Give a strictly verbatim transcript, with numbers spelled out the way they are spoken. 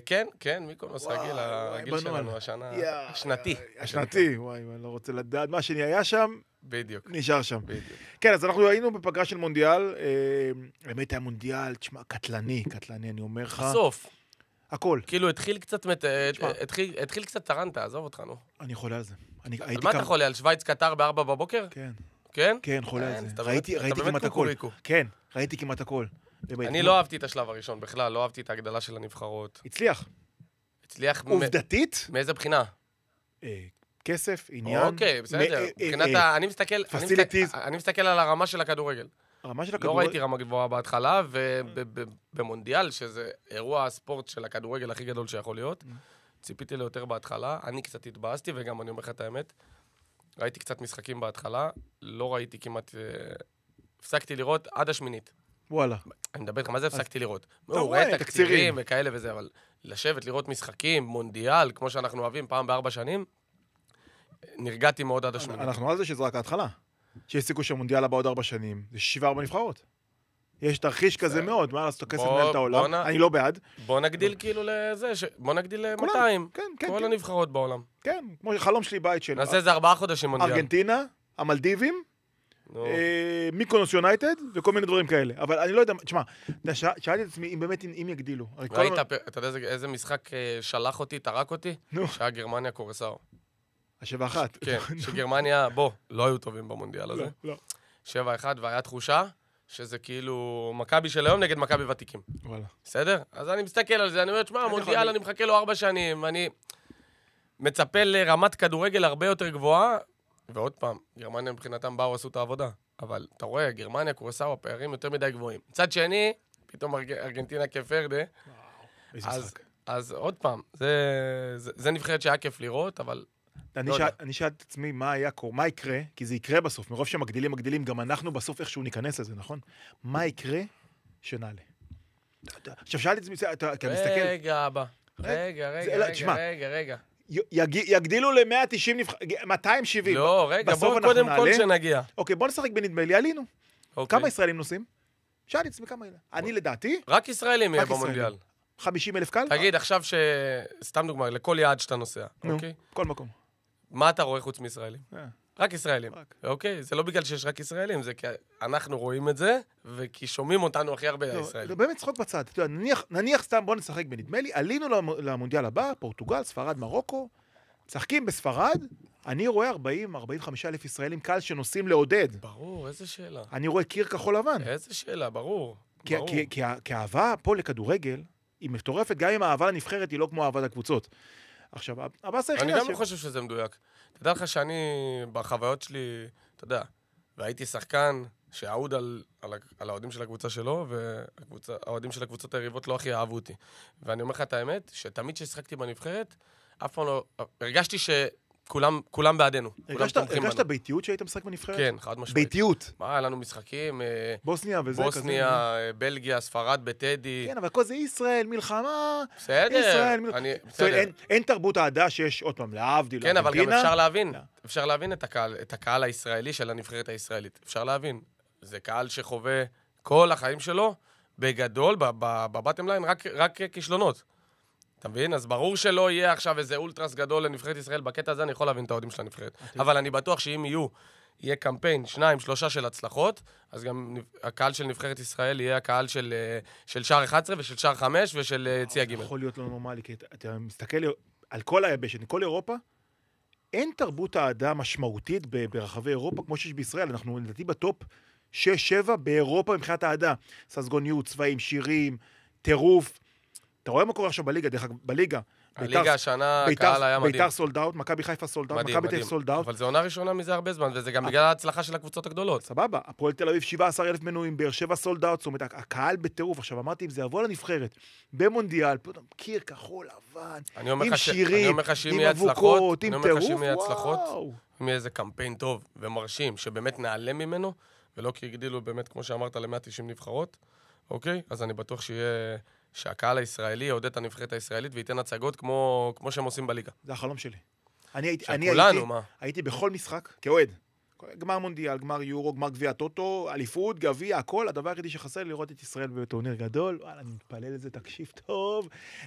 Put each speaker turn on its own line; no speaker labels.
כן, כן, מיקונוס הגיל, הגיל שלנו, השנה, השנתי.
השנתי, וואי, אני לא רוצה לדעת מה שאני היה שם,
בדיוק.
נשאר שם.
בדיוק.
כן, אז אנחנו היינו בפגרה של מונדיאל, באמת היה מונדיאל, תשמע, קטלני, קטלני, אני אומר לך.
בסוף.
הכל.
כאילו, התחיל קצת, התחיל קצת טרנטה, עזוב אותך, נו.
אני חולה על זה.
על מה אתה חולה? על שוויץ קטר בארבע בבוקר?
כן.
כן?
כן, חולה על זה. ראיתי כמעט הכל. כן, ראיתי כמעט הכל.
אני לא אהבתי את השלב הראשון בכלל, לא אהבתי את ההגדלה של הנבחרות.
הצליח.
הצליח...
עובדתית?
מאיזה בחינה?
כסף, עניין.
אוקיי, בסדר. מבחינת ה... אני מסתכל... אני מסתכל על הרמה של הכדורגל.
הרמה של
לא
הכדורגל...
ראיתי רמה גבוהה בהתחלה, ובמונדיאל, שזה אירוע הספורט של הכדורגל הכי גדול שיכול להיות, ציפיתי לו יותר בהתחלה, אני קצת התבאסתי, וגם אני אומר לך את האמת, ראיתי קצת משחקים בהתחלה, לא ראיתי כמעט... הפסקתי לראות עד השמינית.
וואלה.
אני מדבר לך, מה זה הפסקתי לראות? הוא רואה תקצירים וכאלה וזה, אבל לשבת, לראות משחקים, מונדיאל, כמו שאנחנו אוהבים פעם בארבע שנים, נרגעתי מאוד עד השמינית.
אנחנו על זה שזה רק ההתחלה. שיש סיכוי שהמונדיאל הבא עוד ארבע שנים, זה שבעה ארבע נבחרות. יש תרחיש כזה מאוד, מה לעשות, הכסף מנהל את העולם, אני לא בעד.
בוא נגדיל כאילו לזה, בוא נגדיל ל-מאתיים, כל הנבחרות בעולם.
כן, כמו חלום שלי בית של...
נעשה איזה ארבעה חודשים מונדיאל.
ארגנטינה, המלדיבים, מיקונוס יונייטד, וכל מיני דברים כאלה. אבל אני לא יודע, תשמע, שאלתי את עצמי אם באמת, אם יגדילו.
ראית, אתה יודע איזה משחק שלח אותי, טרק אותי? שהיה גרמניה קורסאו.
השבע אחת.
כן, שגרמניה, בוא, לא היו טובים במונדיאל הזה.
לא, לא.
שבע אחד, והיה תחושה שזה כאילו מכבי של היום נגד מכבי ותיקים.
וואלה.
בסדר? אז אני מסתכל על זה, אני אומר, תשמע, המונדיאל אני מחכה לו ארבע שנים, אני מצפה לרמת כדורגל הרבה יותר גבוהה, ועוד פעם, גרמניה מבחינתם באו עשו את העבודה, אבל אתה רואה, גרמניה קורסאו, הפערים יותר מדי גבוהים. מצד שני, פתאום ארגנטינה כפרדה, אז עוד פעם, זה נבחרת שהיה כיף לראות, אבל...
אני שאלת את עצמי מה היה קורה, מה יקרה, כי זה יקרה בסוף, מרוב שמגדילים, מגדילים, גם אנחנו בסוף איכשהו ניכנס לזה, נכון? מה יקרה שנעלה? עכשיו שאלתי את עצמי, כי אני מסתכל...
רגע, אבא. רגע, רגע, רגע, רגע, רגע.
יגדילו ל-מאה ותשעים, מאתיים שבעים.
לא, רגע, בואו קודם כל שנגיע.
אוקיי, בואו נשחק בנדמה לי, עלינו. כמה ישראלים נוסעים? שאלתי את עצמי כמה אלה. אני לדעתי...
רק ישראלים יהיה במונדיאל.
חמישים אלף קל?
תגיד, עכשיו ש... סתם דוגמה, לכל יעד שאתה נוסע, אוקיי?
כל מקום.
מה אתה רואה חוץ מישראלים? רק ישראלים, אוקיי? זה לא בגלל שיש רק ישראלים, זה כי אנחנו רואים את זה, וכי שומעים אותנו הכי הרבה ישראלים.
זה באמת צחוק בצד. נניח סתם, בוא נשחק בנדמה לי, עלינו למונדיאל הבא, פורטוגל, ספרד, מרוקו, צחקים בספרד, אני רואה ארבעים עד ארבעים וחמישה אלף ישראלים קל שנוסעים לעודד.
ברור, איזה שאלה.
אני רואה קיר כחול לבן.
איזה שאלה, ברור.
כי האהבה פה לכדורגל היא מטורפת, גם אם האהבה לנבחרת היא לא כמו האהבה לקבוצות. עכשיו, הבאסה היחידה...
אני גם לא חושב שזה מדויק. תדע לך שאני, בחוויות שלי, אתה יודע, והייתי שחקן שעוד על, על, על האוהדים של הקבוצה שלו, והאוהדים של הקבוצות היריבות לא הכי אהבו אותי. ואני אומר לך את האמת, שתמיד ששחקתי בנבחרת, אף פעם לא... הרגשתי שכולם כולם בעדינו.
הרגשת, הרגשת ביתיות שהיית משחק בנבחרת?
כן, חד משמעית.
ביתיות.
מה, היה לנו משחקים...
בוסניה וזה כזה.
בוסניה, בלגיה, ספרד, בטדי.
כן, אבל כל זה ישראל, מלחמה...
בסדר.
ישראל,
אני, בסדר.
אין, אין תרבות העדה שיש, עוד פעם, להבדיל.
כן, אבל גם אפשר להבין. אפשר להבין את הקהל, את הקהל הישראלי של הנבחרת הישראלית. אפשר להבין. זה קהל שחווה כל החיים שלו, בגדול, בבטם ליין, רק, רק כישלונות. אתה מבין? אז ברור שלא יהיה עכשיו איזה אולטרס גדול לנבחרת ישראל. בקטע הזה אני יכול להבין את האוהדים של הנבחרת. אבל אני בטוח שאם יהיו, יהיה קמפיין, שניים, שלושה של הצלחות, אז גם הקהל של נבחרת ישראל יהיה הקהל של, של שער אחת עשרה ושל שער חמש ושל צייה ג'.
יכול להיות לא נורמלי, כי אתה מסתכל על כל היבשת, כל אירופה, אין תרבות האהדה משמעותית ברחבי אירופה, כמו שיש בישראל. אנחנו נדעתי בטופ שש שבע באירופה מבחינת האהדה. ססגוניות, צבעים, שירים, טירוף. אתה רואה מה קורה עכשיו בליגה, דרך אגב, בליגה.
הליגה השנה, הקהל היה מדהים.
ביתר סולד אאוט, מכבי חיפה סולד אאוט, מכבי תל אביב סולד אאוט.
אבל זה עונה ראשונה מזה הרבה זמן, וזה גם בגלל ההצלחה של הקבוצות הגדולות.
סבבה, הפועל תל אביב שבעה עשר אלף מנויים, באר שבע סולד אאוט, זאת אומרת, הקהל בטירוף. עכשיו אמרתי, אם זה יבוא לנבחרת, במונדיאל, פתאום קיר כחול לבן, עם שירים, עם אבוקות, עם טירוף,
אם יהיה איזה קמפיין טוב ומרשים, שבאמת נעלם ממנו, ולא כי הגדילו באמת, כמו שאמרת, ל-מאה ותשעים נבחרות, אוקיי? אז אני בטוח שיהיה, שהקהל הישראלי יעודד את הנבחרת הישראלית וייתן הצגות כמו, כמו שהם עושים בליגה.
זה החלום שלי. אני הייתי,
שכולנו,
אני הייתי,
מה?
הייתי בכל משחק, כאוהד. גמר מונדיאל, גמר יורו, גמר גביע טוטו, אליפות, גביע, הכל. הדבר היחידי שחסר לראות את ישראל בטורניר גדול. וואלה, אני מתפלל לזה, תקשיב טוב.